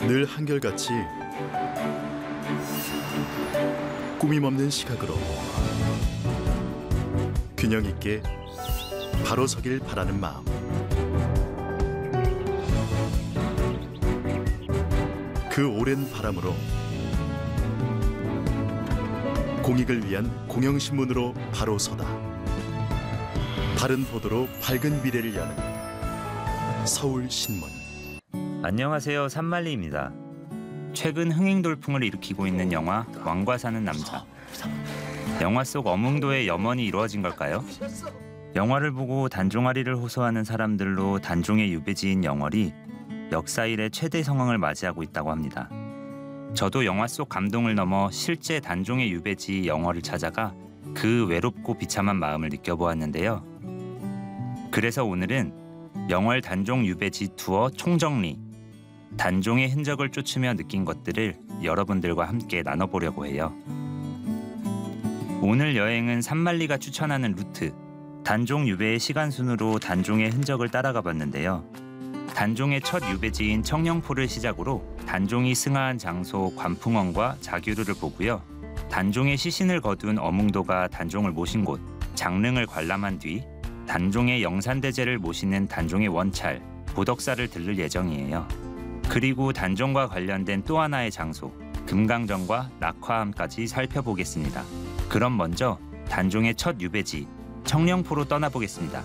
늘 한결같이 꾸밈없는 시각으로 균형 있게 바로 서길 바라는 마음. 그 오랜 바람으로 공익을 위한 공영신문으로 바로 서다. 바른 보도로 밝은 미래를 여는 서울신문. 안녕하세요, 산말리입니다. 최근 흥행돌풍을 일으키고 있는 영화 왕과 사는 남자. 영화 속 어몽도의 염원이 이루어진 걸까요? 영화를 보고 단종아리를 호소하는 사람들로 단종의 유배지인 영월이 역사 이래 최대 상황을 맞이하고 있다고 합니다. 저도 영화 속 감동을 넘어 실제 단종의 유배지 영월을 찾아가 그 외롭고 비참한 마음을 느껴보았는데요. 그래서 오늘은 영월 단종 유배지 투어 총정리, 단종의 흔적을 쫓으며 느낀 것들을 여러분들과 함께 나눠보려고 해요. 오늘 여행은 산말리가 추천하는 루트, 단종 유배의 시간순으로 단종의 흔적을 따라가 봤는데요. 단종의 첫 유배지인 청령포를 시작으로 단종이 승하한 장소 관풍원과 자규르를 보고요. 단종의 시신을 거둔 어몽도가 단종을 모신 곳 장릉을 관람한 뒤 단종의 영산대제를 모시는 단종의 원찰 보덕사를 들를 예정이에요. 그리고 단종과 관련된 또 하나의 장소 금강정과 낙화암까지 살펴보겠습니다. 그럼 먼저 단종의 첫 유배지 청령포로 떠나보겠습니다.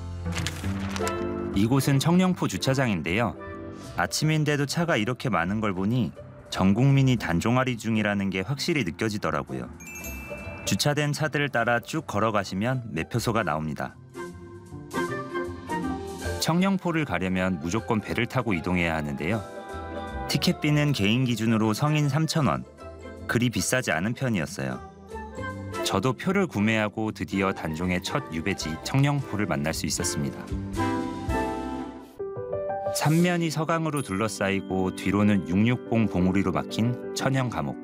이곳은 청령포 주차장인데요. 아침인데도 차가 이렇게 많은 걸 보니 전 국민이 단종아리 중이라는 게 확실히 느껴지더라고요. 주차된 차들을 따라 쭉 걸어가시면 매표소가 나옵니다. 청령포를 가려면 무조건 배를 타고 이동해야 하는데요. 티켓비는 개인 기준으로 성인 3,000원, 그리 비싸지 않은 편이었어요. 저도 표를 구매하고 드디어 단종의 첫 유배지 청령포를 만날 수 있었습니다. 삼면이 서강으로 둘러싸이고 뒤로는 660 봉우리로 막힌 천연 감옥.